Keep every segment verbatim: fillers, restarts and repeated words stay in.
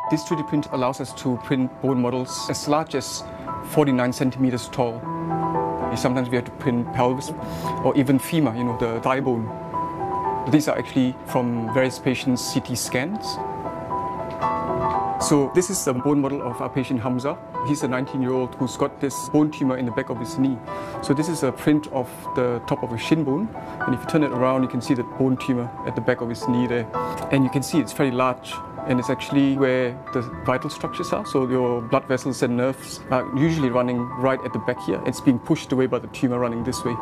This three D print allows us to print bone models as large as forty-nine centimeters tall. Sometimes we have to print pelvis or even femur, you know, the thigh bone. These are actually from various patients' C T scans. So this is the bone model of our patient Hamza. He's a nineteen-year-old who's got this bone tumor in the back of his knee. So this is a print of the top of his shin bone. And if you turn it around, you can see the bone tumor at the back of his knee there. And you can see it's very large. And it's actually where the vital structures are. So your blood vessels and nerves are usually running right at the back here. It's being pushed away by the tumor running this way.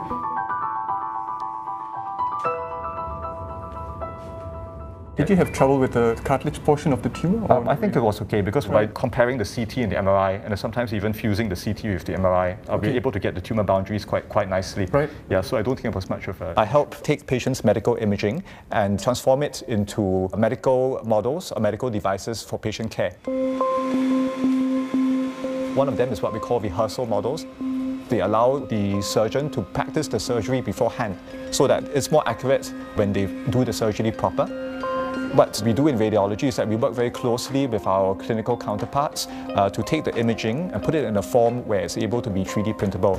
Did you have trouble with the cartilage portion of the tumor? Um, I think it was okay because right. by comparing the C T and the M R I, and sometimes even fusing the C T with the M R I, I'll okay. be able to get the tumor boundaries quite quite nicely. Right. Yeah, so I don't think it was much of a... I help take patients' medical imaging and transform it into medical models or medical devices for patient care. One of them is what we call rehearsal models. They allow the surgeon to practice the surgery beforehand so that it's more accurate when they do the surgery proper. What we do in radiology is that we work very closely with our clinical counterparts uh, to take the imaging and put it in a form where it's able to be three D printable.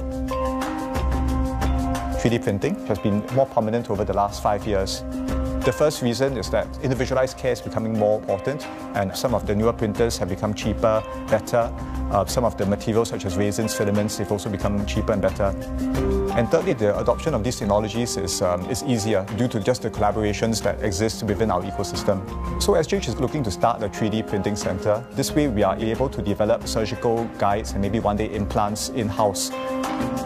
three D printing has been more prominent over the last five years. The first reason is that individualized care is becoming more important, and some of the newer printers have become cheaper, better. Uh, some of the materials such as resins, filaments, they've also become cheaper and better. And thirdly, the adoption of these technologies is, um, is easier due to just the collaborations that exist within our ecosystem. So S G H is looking to start a three D printing center. This way we are able to develop surgical guides and maybe one day implants in-house.